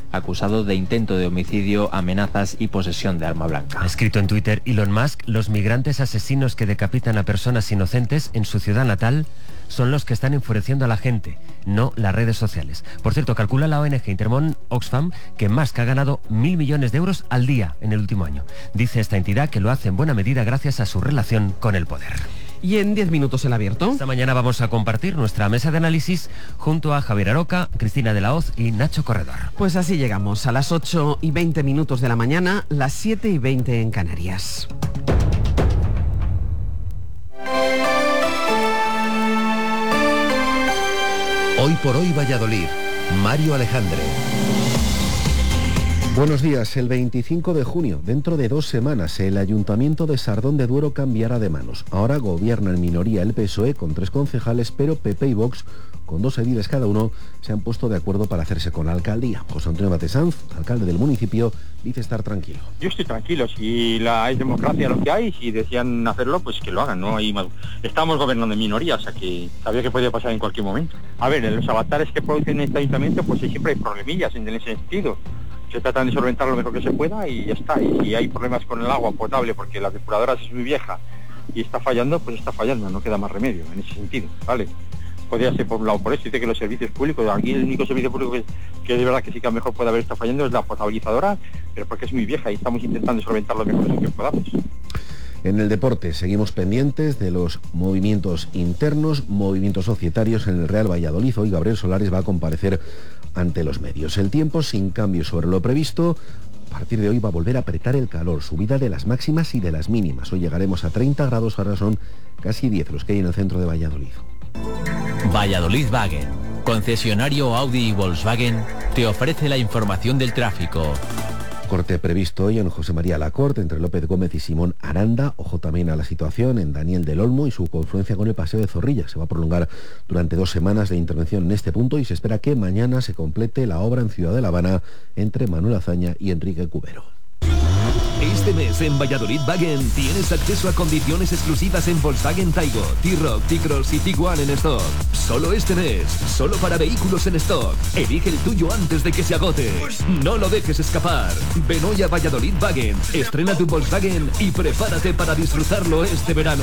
acusado de intento de homicidio, amenazas y posesión de arma blanca. Ha escrito en Twitter Elon Musk: los migrantes asesinos que decapitan a personas inocentes en su ciudad natal son los que están enfureciendo a la gente, no las redes sociales. Por cierto, calcula la ONG Intermón Oxfam que Musk ha ganado 1.000 millones de euros al día en el último año. Dice esta entidad que lo hace en buena medida gracias a su relación con el poder. Y en 10 minutos el abierto. Esta mañana vamos a compartir nuestra mesa de análisis junto a Javier Aroca, Cristina de la Hoz y Nacho Corredor. Pues así llegamos a las 8:20 de la mañana, las 7:20 en Canarias. Hoy por hoy Valladolid, Mario Alejandre. Buenos días. El 25 de junio, dentro de 2 semanas, el Ayuntamiento de Sardón de Duero cambiará de manos. Ahora gobierna en minoría el PSOE con 3 concejales, pero PP y Vox, con 2 ediles cada uno, se han puesto de acuerdo para hacerse con la alcaldía. José Antonio Matesanz, alcalde del municipio, dice estar tranquilo. Yo estoy tranquilo, si es democracia lo que hay, si decían hacerlo, pues que lo hagan, ¿no? Estamos gobernando en minoría, o sea que sabía que podía pasar en cualquier momento. A ver, en los avatares que producen este ayuntamiento, pues siempre hay problemillas en ese sentido. Se tratan de solventar lo mejor que se pueda y ya está. Y si hay problemas con el agua potable porque la depuradora es muy vieja y está fallando, pues está fallando, no queda más remedio en ese sentido, ¿vale? Podría ser por un lado por eso, dice que los servicios públicos, aquí el único servicio público que de verdad que sí que a lo mejor puede haber estado fallando es la potabilizadora, pero porque es muy vieja y estamos intentando solventar lo mejor que podamos. En el deporte seguimos pendientes de los movimientos internos, movimientos societarios en el Real Valladolid. Hoy Gabriel Solares va a comparecer ante los medios. El tiempo sin cambio sobre lo previsto. A partir de hoy va a volver a apretar el calor, subida de las máximas y de las mínimas. Hoy llegaremos a 30 grados, ahora son casi 10 los que hay en el centro de Valladolid. Valladolid Wagen, concesionario Audi y Volkswagen, te ofrece la información del tráfico. Corte previsto hoy en José María Lacorte entre López Gómez y Simón Aranda. Ojo también a la situación en Daniel del Olmo y su confluencia con el Paseo de Zorrilla. Se va a prolongar durante 2 semanas de intervención en este punto y se espera que mañana se complete la obra en Ciudad de La Habana entre Manuel Azaña y Enrique Cubero. Este mes en Valladolid Wagen tienes acceso a condiciones exclusivas en Volkswagen Taigo, T-Roc, T-Cross y Tiguan en stock. Solo este mes, solo para vehículos en stock. Elige el tuyo antes de que se agote. No lo dejes escapar. Ven hoy a Valladolid Wagen, estrena tu Volkswagen y prepárate para disfrutarlo este verano.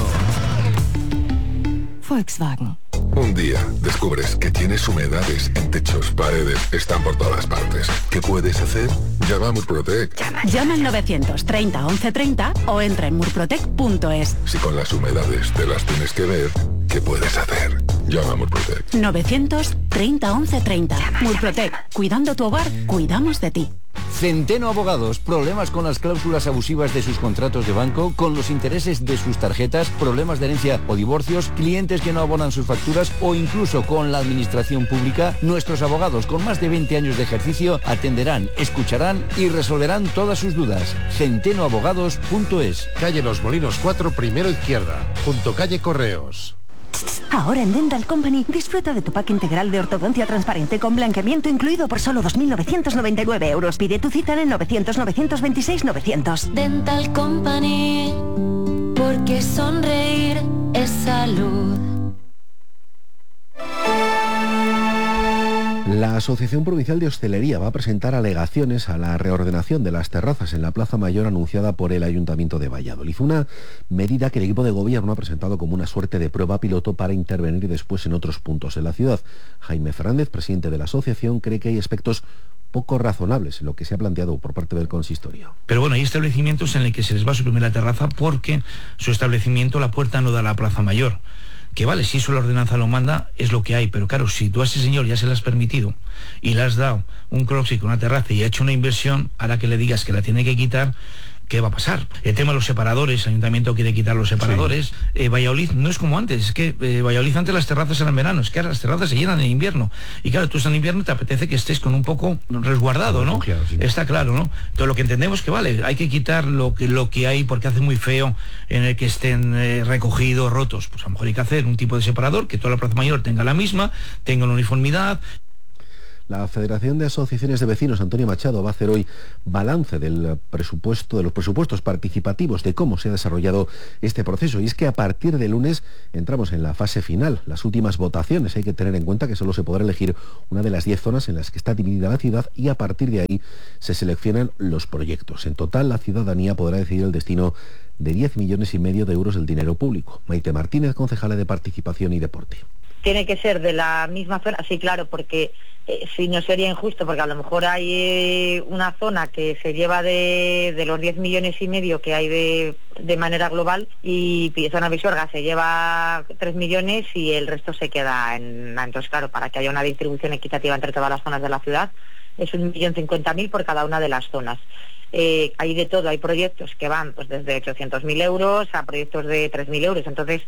Volkswagen. Un día descubres que tienes humedades en techos, paredes, están por todas partes. ¿Qué puedes hacer? Llama a Murprotec. Llama al 930 1130 o entra en murprotec.es. Si con las humedades te las tienes que ver, ¿qué puedes hacer? Llama a Murprotec. 930 1130. Murprotec. Cuidando tu hogar, cuidamos de ti. Centeno Abogados, problemas con las cláusulas abusivas de sus contratos de banco, con los intereses de sus tarjetas, problemas de herencia o divorcios, clientes que no abonan sus facturas o incluso con la administración pública. Nuestros abogados con más de 20 años de ejercicio atenderán, escucharán y resolverán todas sus dudas. centenoabogados.es. Calle Los Molinos 4, primero izquierda, junto calle Correos. Ahora en Dental Company disfruta de tu pack integral de ortodoncia transparente con blanqueamiento incluido por solo 2.999 euros. Pide tu cita en el 900-926-900. Dental Company, porque sonreír es salud. La Asociación Provincial de Hostelería va a presentar alegaciones a la reordenación de las terrazas en la Plaza Mayor anunciada por el Ayuntamiento de Valladolid. Una medida que el equipo de gobierno ha presentado como una suerte de prueba piloto para intervenir después en otros puntos de la ciudad. Jaime Fernández, presidente de la asociación, cree que hay aspectos poco razonables en lo que se ha planteado por parte del consistorio. Pero bueno, hay establecimientos en los que se les va a suprimir la terraza porque su establecimiento, la puerta no da a la Plaza Mayor. Que vale, si eso la ordenanza lo manda, es lo que hay, pero claro, si tú a ese señor ya se le has permitido y le has dado un crossing con una terraza y ha hecho una inversión, ahora que le digas que la tiene que quitar, ¿qué va a pasar? El tema de los separadores, el ayuntamiento quiere quitar los separadores. Sí. Valladolid no es como antes, es que Valladolid antes las terrazas eran verano, es que ahora las terrazas se llenan en invierno. Y claro, tú estás en invierno y te apetece que estés con un poco resguardado, ¿no? Claro, sí. Está claro, ¿no? Entonces lo que entendemos que vale, hay que quitar lo que hay porque hace muy feo en el que estén recogidos, rotos. Pues a lo mejor hay que hacer un tipo de separador, que toda la Plaza Mayor tenga la misma, tenga una uniformidad. La Federación de Asociaciones de Vecinos, Antonio Machado, va a hacer hoy balance de los presupuestos participativos, de cómo se ha desarrollado este proceso. Y es que a partir de lunes entramos en la fase final, las últimas votaciones. Hay que tener en cuenta que solo se podrá elegir una de las 10 zonas en las que está dividida la ciudad y a partir de ahí se seleccionan los proyectos. En total, la ciudadanía podrá decidir el destino de 10,5 millones de euros del dinero público. Maite Martínez, concejala de Participación y Deporte. Tiene que ser de la misma zona, sí, claro, porque si no sería injusto, porque a lo mejor hay una zona que se lleva de los 10,5 millones que hay de manera global y zona Pisuerga se lleva 3 millones y el resto se queda en... Entonces, claro, para que haya una distribución equitativa entre todas las zonas de la ciudad, es 1.050.000 por cada una de las zonas. Hay de todo, hay proyectos que van pues desde 800.000 euros a proyectos de 3.000 euros, entonces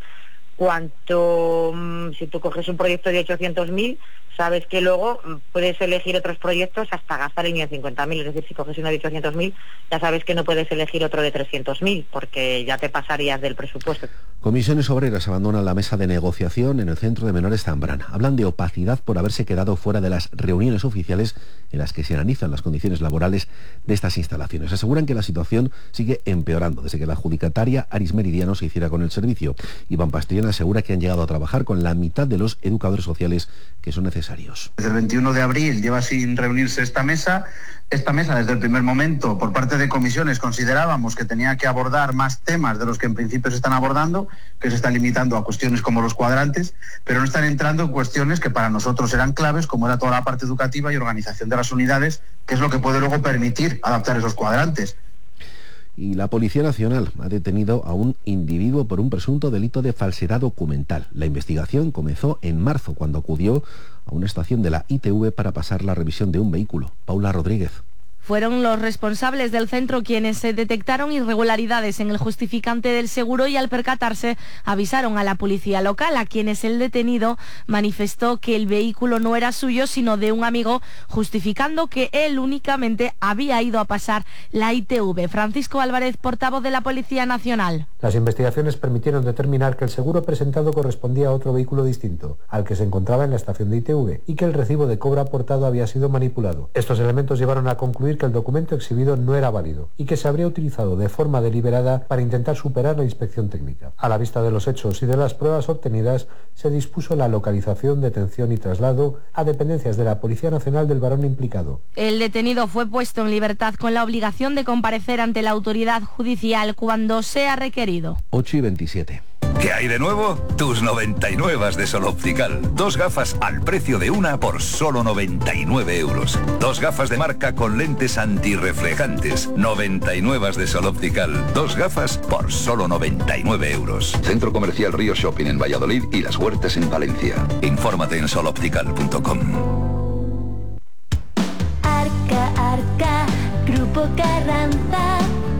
si tú coges un proyecto de 800.000, sabes que luego puedes elegir otros proyectos hasta gastar en 1.050.000, es decir, si coges uno de 800.000, ya sabes que no puedes elegir otro de 300.000, porque ya te pasarías del presupuesto. Comisiones Obreras abandonan la mesa de negociación en el Centro de Menores Zambrana. Hablan de opacidad por haberse quedado fuera de las reuniones oficiales en las que se analizan las condiciones laborales de estas instalaciones. Aseguran que la situación sigue empeorando desde que la adjudicataria Aris Meridiano se hiciera con el servicio. Iván Pastrellana asegura que han llegado a trabajar con la mitad de los educadores sociales que son necesarios. Desde el 21 de abril lleva sin reunirse esta mesa. Esta mesa, desde el primer momento, por parte de comisiones, considerábamos que tenía que abordar más temas de los que en principio se están abordando, que se están limitando a cuestiones como los cuadrantes, pero no están entrando en cuestiones que para nosotros eran claves, como era toda la parte educativa y organización de las unidades, que es lo que puede luego permitir adaptar esos cuadrantes. Y la Policía Nacional ha detenido a un individuo por un presunto delito de falsedad documental. La investigación comenzó en marzo, cuando acudió a una estación de la ITV para pasar la revisión de un vehículo. Paula Rodríguez. Fueron los responsables del centro quienes se detectaron irregularidades en el justificante del seguro y al percatarse avisaron a la policía local, a quienes el detenido manifestó que el vehículo no era suyo sino de un amigo, justificando que él únicamente había ido a pasar la ITV. Francisco Álvarez, portavoz de la Policía Nacional. Las investigaciones permitieron determinar que el seguro presentado correspondía a otro vehículo distinto, al que se encontraba en la estación de ITV, y que el recibo de cobro aportado había sido manipulado. Estos elementos llevaron a concluir que el documento exhibido no era válido y que se habría utilizado de forma deliberada para intentar superar la inspección técnica. A la vista de los hechos y de las pruebas obtenidas, se dispuso la localización, detención y traslado a dependencias de la Policía Nacional del varón implicado. El detenido fue puesto en libertad con la obligación de comparecer ante la autoridad judicial cuando sea requerido. 8:27. ¿Qué hay de nuevo? Tus 99 de Sol Optical. 2 gafas al precio de una por solo 99 euros. 2 gafas de marca con lentes antirreflejantes. 99 de Sol Optical. 2 gafas por solo 99 euros. Centro Comercial Río Shopping en Valladolid y Las Huertas en Valencia. Infórmate en soloptical.com. Arca, Grupo Carranza.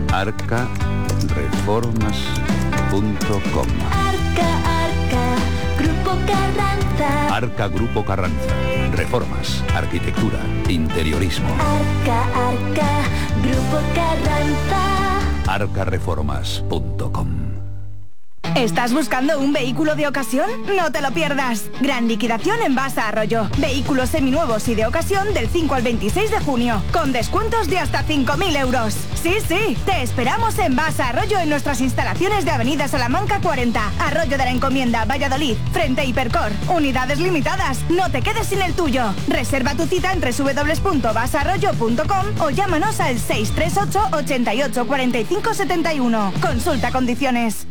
Arcareformas.com. Arca, Grupo Carranza. Arca Grupo Carranza. Reformas, arquitectura, interiorismo. Arca, Grupo Carranza. Arcareformas.com. ¿Estás buscando un vehículo de ocasión? No te lo pierdas. Gran liquidación en Basa Arroyo. Vehículos seminuevos y de ocasión del 5 al 26 de junio. Con descuentos de hasta 5.000 euros. Sí, te esperamos en Basa Arroyo en nuestras instalaciones de Avenida Salamanca 40. Arroyo de la Encomienda, Valladolid. Frente a Hipercor. Unidades limitadas. No te quedes sin el tuyo. Reserva tu cita en www.basarroyo.com o llámanos al 638 88 45 71. Consulta condiciones.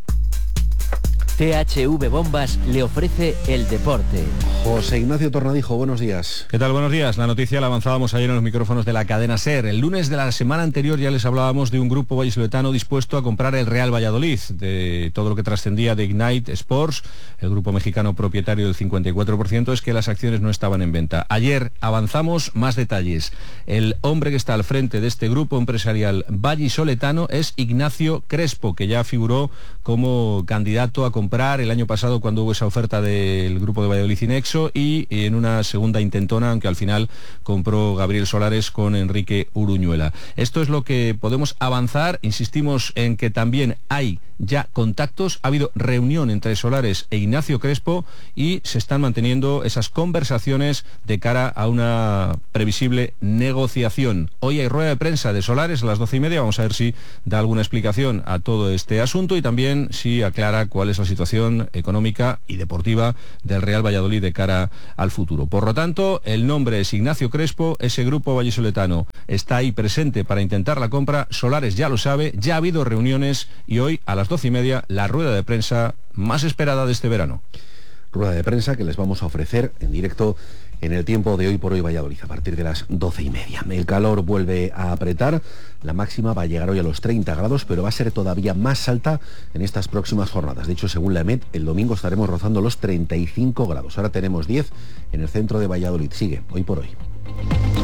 THV Bombas le ofrece el deporte. José Ignacio Tornadijo, buenos días. ¿Qué tal? Buenos días. La noticia la avanzábamos ayer en los micrófonos de la cadena SER. El lunes de la semana anterior ya les hablábamos de un grupo vallisoletano dispuesto a comprar el Real Valladolid, de todo lo que trascendía de Ignite Sports, el grupo mexicano propietario del 54%, es que las acciones no estaban en venta. Ayer avanzamos más detalles. El hombre que está al frente de este grupo empresarial vallisoletano es Ignacio Crespo, que ya figuró como candidato a comprar comprar el año pasado cuando hubo esa oferta del grupo de Valladolid Inexo, y en una segunda intentona, aunque al final compró Gabriel Solares con Enrique Uruñuela. Esto es lo que podemos avanzar. Insistimos en que también hay ya contactos, ha habido reunión entre Solares e Ignacio Crespo y se están manteniendo esas conversaciones de cara a una previsible negociación. Hoy hay rueda de prensa de Solares a las 12:30, vamos a ver si da alguna explicación a todo este asunto y también si aclara cuál es la situación económica y deportiva del Real Valladolid de cara al futuro. Por lo tanto, el nombre es Ignacio Crespo, ese grupo vallisoletano está ahí presente para intentar la compra. Solares ya lo sabe, ya ha habido reuniones y hoy a las 12:30 la rueda de prensa más esperada de este verano. Rueda de prensa que les vamos a ofrecer en directo en el tiempo de Hoy por Hoy Valladolid, a partir de las 12:30. El calor vuelve a apretar, la máxima va a llegar hoy a los 30 grados, pero va a ser todavía más alta en estas próximas jornadas. De hecho, según la EMET, el domingo estaremos rozando los 35 grados. Ahora tenemos 10 en el centro de Valladolid. Sigue Hoy por Hoy.